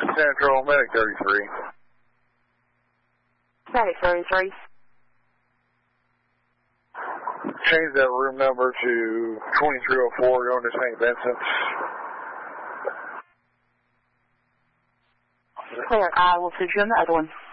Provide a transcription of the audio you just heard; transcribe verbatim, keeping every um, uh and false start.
Central, Medic thirty-three. Medic thirty-three. Change that room number to twenty-three oh four, going to Saint Vincent's. Clear, I will put you on the other one.